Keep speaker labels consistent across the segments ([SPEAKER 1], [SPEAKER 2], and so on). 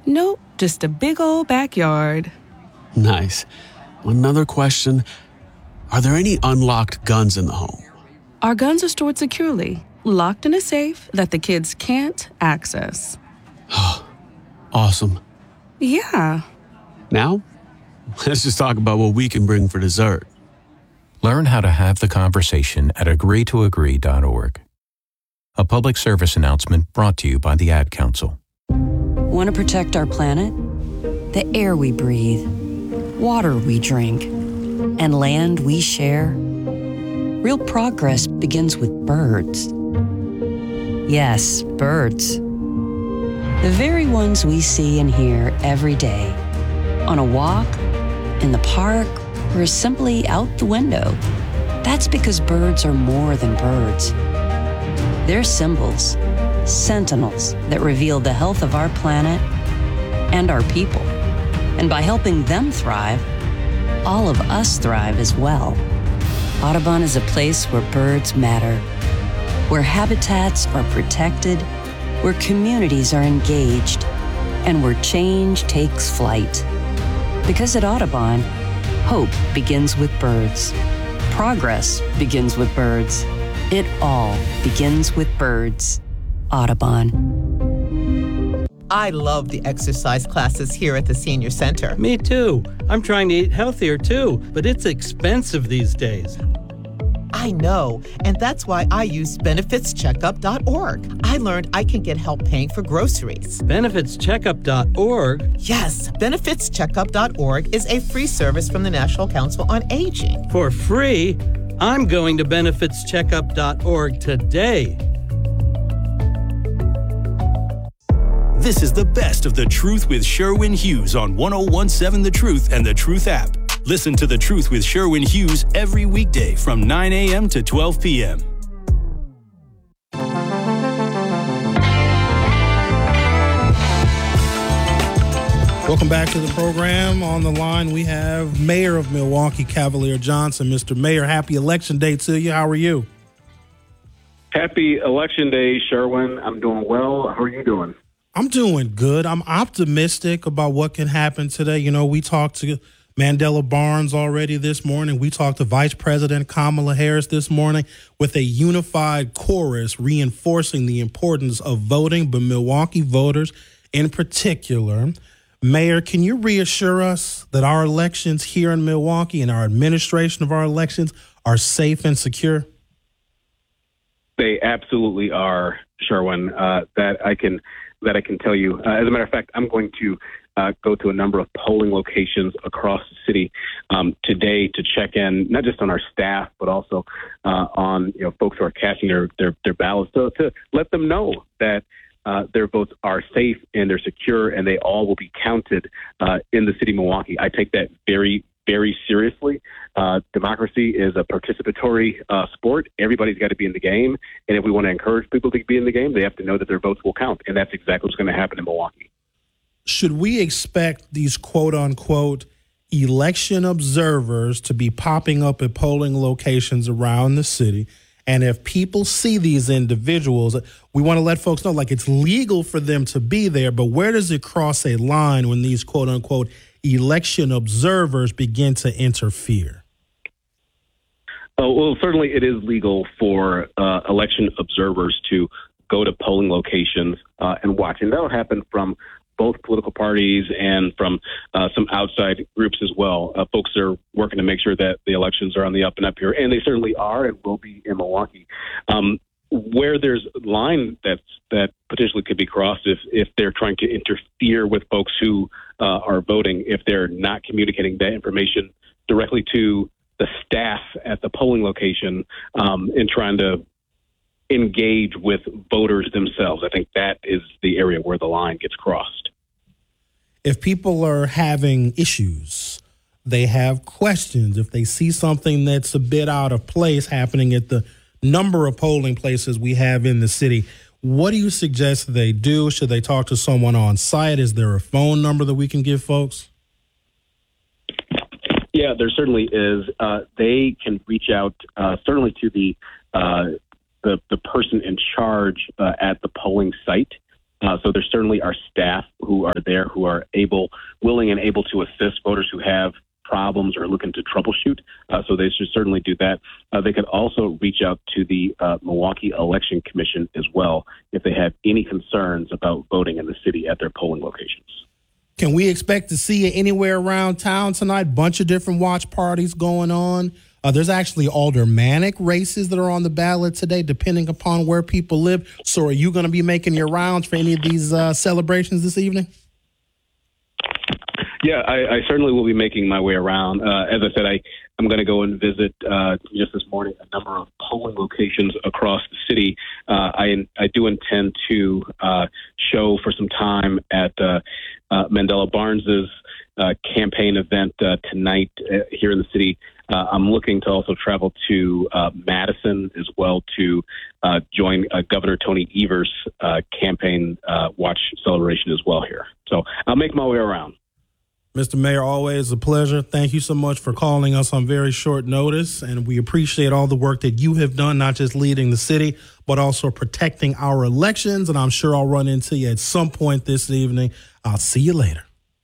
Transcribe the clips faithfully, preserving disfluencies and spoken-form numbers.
[SPEAKER 1] Nope, just a big old backyard.
[SPEAKER 2] Nice. Another question. Are there any unlocked guns in the home?
[SPEAKER 1] Our guns are stored securely, locked in a safe that the kids can't access.
[SPEAKER 2] Awesome.
[SPEAKER 1] Yeah.
[SPEAKER 2] Now, let's just talk about what we can bring for dessert.
[SPEAKER 3] Learn how to have the conversation at agree to agree dot org. A public service announcement brought to you by the Ad Council.
[SPEAKER 4] Want to protect our planet? The air we breathe, water we drink, and land we share? Real progress begins with birds. Yes, birds. The very ones we see and hear every day. On a walk, in the park, or simply out the window. That's because birds are more than birds. They're symbols, sentinels that reveal the health of our planet and our people. And by helping them thrive, all of us thrive as well. Audubon is a place where birds matter, where habitats are protected, where communities are engaged, and where change takes flight. Because at Audubon, hope begins with birds. Progress begins with birds. It all begins with birds. Audubon.
[SPEAKER 5] I love the exercise classes here at the Senior Center.
[SPEAKER 6] Me too. I'm trying to eat healthier too, but it's expensive these days.
[SPEAKER 5] I know, and that's why I use benefits checkup dot org. I learned I can get help paying for groceries.
[SPEAKER 6] benefits checkup dot org?
[SPEAKER 5] Yes, benefits checkup dot org is a free service from the National Council on Aging.
[SPEAKER 6] For free? I'm going to benefits checkup dot org today.
[SPEAKER 7] This is the best of The Truth with Sherwin Hughes on one oh one seven The Truth and The Truth app. Listen to The Truth with Sherwin Hughes every weekday from nine a.m. to twelve p.m.
[SPEAKER 8] Welcome back to the program. On the line, we have Mayor of Milwaukee, Cavalier Johnson. Mister Mayor, happy Election Day to you. How are you?
[SPEAKER 9] Happy Election Day, Sherwin. I'm doing well. How are you doing?
[SPEAKER 8] I'm doing good. I'm optimistic about what can happen today. You know, we talked to Mandela Barnes already this morning. We talked to Vice President Kamala Harris this morning with a unified chorus reinforcing the importance of voting, but Milwaukee voters in particular. Mayor, can you reassure us that our elections here in Milwaukee and our administration of our elections are safe and secure?
[SPEAKER 9] They absolutely are, Sherwin. Uh, that I can that I can tell you. Uh, as a matter of fact, I'm going to uh, go to a number of polling locations across the city um, today to check in, not just on our staff, but also uh, on you know folks who are casting their their, their ballots, so to let them know that uh, their votes are safe and they're secure, and they all will be counted uh, in the city of Milwaukee. I take that very, very seriously. Uh, democracy is a participatory uh, sport. Everybody's got to be in the game. And if we want to encourage people to be in the game, they have to know that their votes will count. And that's exactly what's going to happen in Milwaukee.
[SPEAKER 8] Should we expect these quote unquote election observers to be popping up at polling locations around the city? And if people see these individuals, we want to let folks know, like, it's legal for them to be there, but where does it cross a line when these quote unquote election observers begin to interfere?
[SPEAKER 9] Oh, well, certainly it is legal for uh, election observers to go to polling locations uh, and watch. And that'll happen from both political parties and from uh, some outside groups as well. Uh, folks are working to make sure that the elections are on the up and up here, and they certainly are and will be in Milwaukee. Um, where there's a line that's, that potentially could be crossed if, if they're trying to interfere with folks who uh, are voting, if they're not communicating that information directly to the staff at the polling location um, and trying to engage with voters themselves. I think that is the area where the line gets crossed.
[SPEAKER 8] If people are having issues, they have questions, if they see something that's a bit out of place happening at the number of polling places we have in the city, what do you suggest they do? Should they talk to someone on site? Is there a phone number that we can give folks?
[SPEAKER 9] Yeah, there certainly is. Uh, they can reach out uh, certainly to the uh, the, the person in charge uh, at the polling site. Uh, so there certainly are staff who are there who are able, willing and able to assist voters who have problems or looking to troubleshoot. Uh, so they should certainly do that. Uh, they could also reach out to the uh, Milwaukee Election Commission as well if they have any concerns about voting in the city at their polling locations.
[SPEAKER 8] Can we expect to see you anywhere around town tonight? Bunch of different watch parties going on. Uh, there's actually aldermanic races that are on the ballot today, depending upon where people live. So are you going to be making your rounds for any of these uh, celebrations this evening?
[SPEAKER 9] Yeah, I, I certainly will be making my way around. Uh, as I said, I, I'm going to go and visit uh, just this morning a number of polling locations across the city. Uh, I, I do intend to uh, show for some time at uh, uh, Mandela Barnes's uh, campaign event uh, tonight uh, here in the city. Uh, I'm looking to also travel to uh, Madison as well to uh, join uh, Governor Tony Evers' uh, campaign uh, watch celebration as well here. So I'll make my way around.
[SPEAKER 8] Mister Mayor, always a pleasure. Thank you so much for calling us on very short notice, and we appreciate all the work that you have done, not just leading the city, but also protecting our elections, and I'm sure I'll run into you at some point this evening. I'll see you later.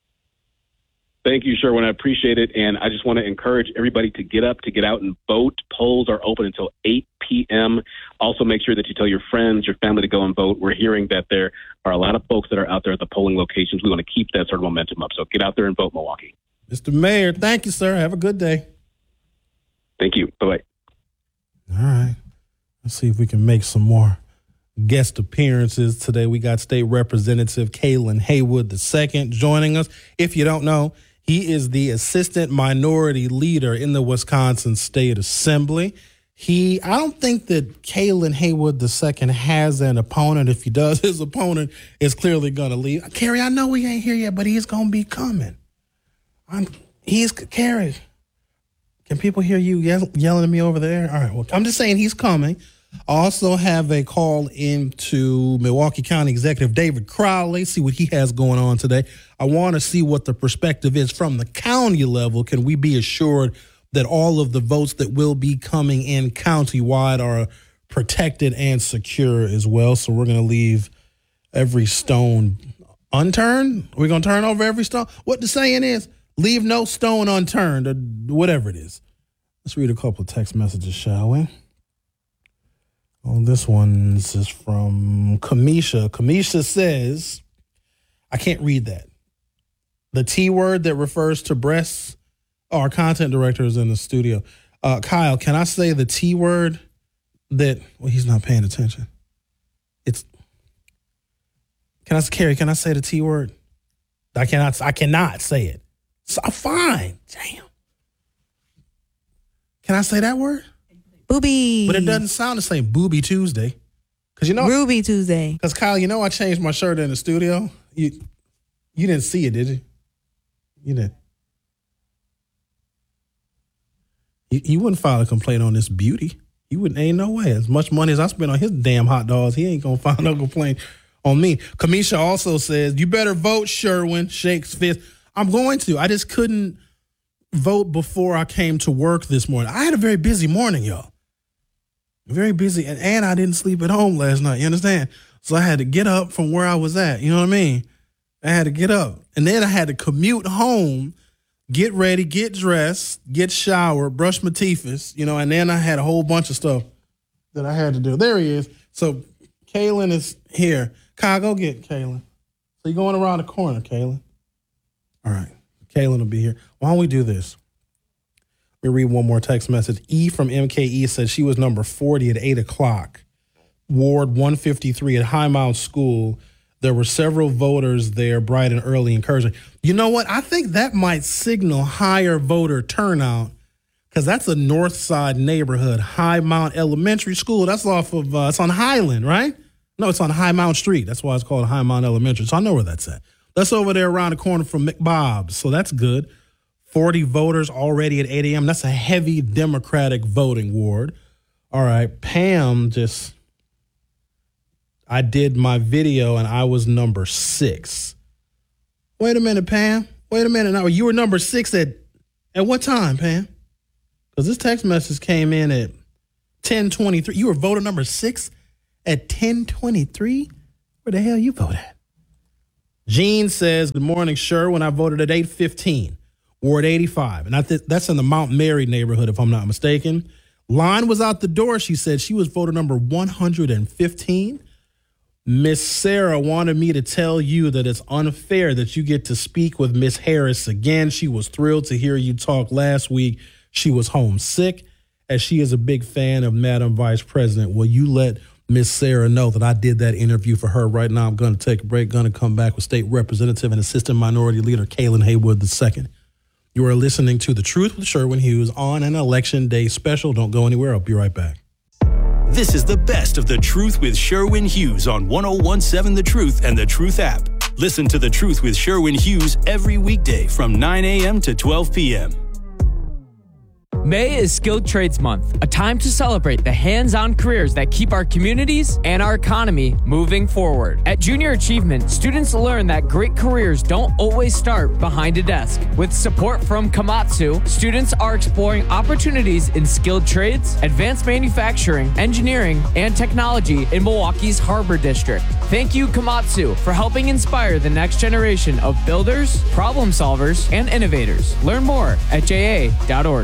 [SPEAKER 9] Thank you, Sherwin. I appreciate it, and I just want to encourage everybody to get up, to get out and vote. Polls are open until eight p.m. Also, make sure that you tell your friends, your family to go and vote. We're hearing that there are a lot of folks that are out there at the polling locations. We want to keep that sort of momentum up, so get out there and vote, Milwaukee.
[SPEAKER 8] Mister Mayor, thank you, sir. Have a good day.
[SPEAKER 9] Thank you. Bye-bye.
[SPEAKER 8] All right. Let's see if we can make some more guest appearances today. We got State Representative Kaylin Haywood the second joining us. If you don't know, he is the Assistant Minority Leader in the Wisconsin State Assembly. He, I don't think that Kaylin Haywood the second has an opponent. If he does, his opponent is clearly going to leave. Carrie, I know he ain't here yet, but he's going to be coming. I'm, he's, Carrie, can people hear you yell, yelling at me over there? All right, well, I'm just saying he's coming. I also have a call into Milwaukee County Executive David Crowley, see what he has going on today. I want to see what the perspective is from the county level. Can we be assured that all of the votes that will be coming in countywide are protected and secure as well? So we're going to leave every stone unturned. We're going to turn over every stone. What the saying is, leave no stone unturned, or whatever it is. Let's read a couple of text messages, shall we? Oh, this one's is from Kamisha. Kamisha says, I can't read that. The T word that refers to breasts. Oh, our content director is in the studio. Uh, Kyle, can I say the T word that, well, he's not paying attention. It's, can I, Carrie, can I say the T word? I cannot, I cannot say it. So, fine. Damn. Can I say that word?
[SPEAKER 10] Booby.
[SPEAKER 8] But it doesn't sound the same. Booby Tuesday. Cause you know,
[SPEAKER 10] Ruby Tuesday.
[SPEAKER 8] Because Kyle, you know I changed my shirt in the studio? You you didn't see it, did you? You didn't. You, you wouldn't file a complaint on this beauty. You wouldn't, ain't no way. As much money as I spent on his damn hot dogs, he ain't gonna file no complaint on me. Kamisha also says, you better vote, Sherwin, shakes fist. I'm going to. I just couldn't vote before I came to work this morning. I had a very busy morning, y'all. Very busy, and, and I didn't sleep at home last night, you understand? So I had to get up from where I was at, you know what I mean? I had to get up, and then I had to commute home, get ready, get dressed, get showered, brush my teeth, you know, and then I had a whole bunch of stuff that I had to do. There he is. So Kaylin is here. Kyle, go get Kaylin. So you're going around the corner, Kaylin. All right, Kaylin will be here. Why don't we do this? Let me read one more text message. E from M K E said she was number forty at eight o'clock. Ward one fifty-three at High Mount School. There were several voters there, bright and early, encouraging. You know what? I think that might signal higher voter turnout because that's a north side neighborhood, High Mount Elementary School. That's off of, uh, it's on Highland, right? No, it's on High Mount Street. That's why it's called High Mount Elementary. So I know where that's at. That's over there around the corner from McBob's. So that's good. forty voters already at eight a.m. That's a heavy Democratic voting ward. All right, Pam just, I did my video and I was number six. Wait a minute, Pam. Wait a minute. Now, you were number six at, at what time, Pam? Because this text message came in at ten twenty-three. You were voter number six at ten twenty-three? Where the hell you vote at? Gene says, good morning, Sherwin. I voted at eight fifteen, Ward eighty-five. And I think that's in the Mount Mary neighborhood, if I'm not mistaken. Line was out the door. She said she was voter number one hundred fifteen. Miss Sarah wanted me to tell you that it's unfair that you get to speak with Miss Harris again. She was thrilled to hear you talk last week. She was homesick, as she is a big fan of Madam Vice President. Will you let Miss Sarah know that I did that interview for her? Right now, I'm going to take a break, going to come back with State Representative and Assistant Minority Leader Kaylin Haywood the second. You are listening to The Truth with Sherwin Hughes on an Election Day special. Don't go anywhere. I'll be right back.
[SPEAKER 7] This is the best of The Truth with Sherwin Hughes on one oh one seven The Truth and The Truth app. Listen to The Truth with Sherwin Hughes every weekday from nine a.m. to twelve p.m.
[SPEAKER 11] May is Skilled Trades Month, a time to celebrate the hands-on careers that keep our communities and our economy moving forward. At Junior Achievement, students learn that great careers don't always start behind a desk. With support from Komatsu, students are exploring opportunities in skilled trades, advanced manufacturing, engineering, and technology in Milwaukee's Harbor District. Thank you, Komatsu, for helping inspire the next generation of builders, problem solvers, and innovators. Learn more at j a dot org.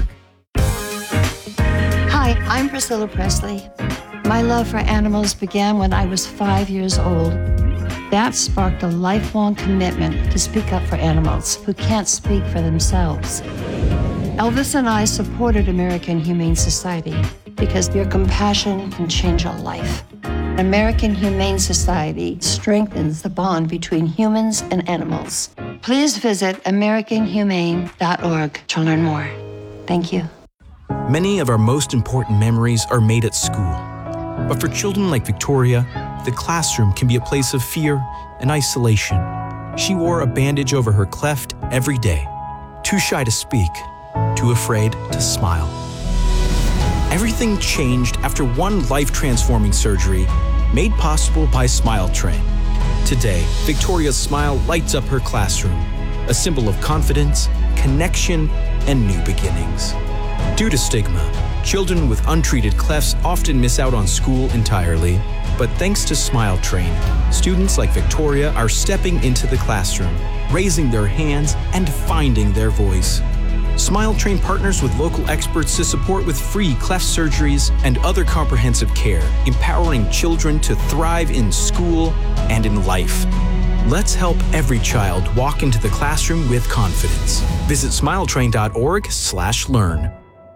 [SPEAKER 12] Hi, I'm Priscilla Presley. My love for animals began when I was five years old. That sparked a lifelong commitment to speak up for animals who can't speak for themselves. Elvis and I supported American Humane Society because your compassion can change a life. American Humane Society strengthens the bond between humans and animals. Please visit american humane dot org to learn more. Thank you.
[SPEAKER 13] Many of our most important memories are made at school. But for children like Victoria, the classroom can be a place of fear and isolation. She wore a bandage over her cleft every day, too shy to speak, too afraid to smile. Everything changed after one life-transforming surgery made possible by Smile Train. Today, Victoria's smile lights up her classroom, a symbol of confidence, connection, and new beginnings. Due to stigma, children with untreated clefts often miss out on school entirely. But thanks to Smile Train, students like Victoria are stepping into the classroom, raising their hands, and finding their voice. Smile Train partners with local experts to support with free cleft surgeries and other comprehensive care, empowering children to thrive in school and in life. Let's help every child walk into the classroom with confidence. Visit smile train dot org slash learn.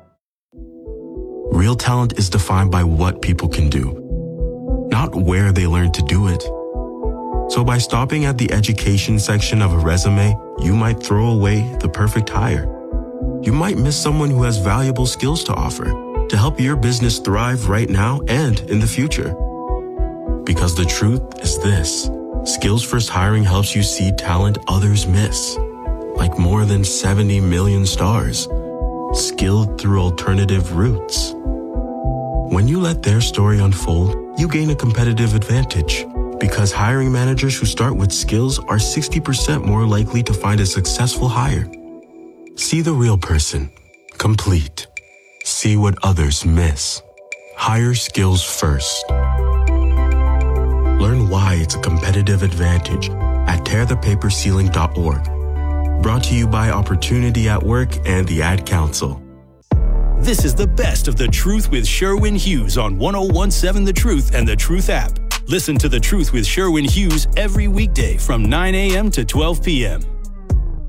[SPEAKER 14] Real talent is defined by what people can do, not where they learn to do it. So by stopping at the education section of a resume, you might throw away the perfect hire. You might miss someone who has valuable skills to offer to help your business thrive right now and in the future. Because the truth is this: Skills First Hiring helps you see talent others miss, like more than seventy million stars, skilled through alternative routes. When you let their story unfold, you gain a competitive advantage, because hiring managers who start with skills are sixty percent more likely to find a successful hire. See the real person, complete. See what others miss. Hire skills first. Learn why it's a competitive advantage at tear the paper ceiling dot org. Brought to you by Opportunity at Work and the Ad Council.
[SPEAKER 7] This is the best of The Truth with Sherwin Hughes on one oh one seven The Truth and The Truth app. Listen to The Truth with Sherwin Hughes every weekday from nine a.m. to twelve p.m.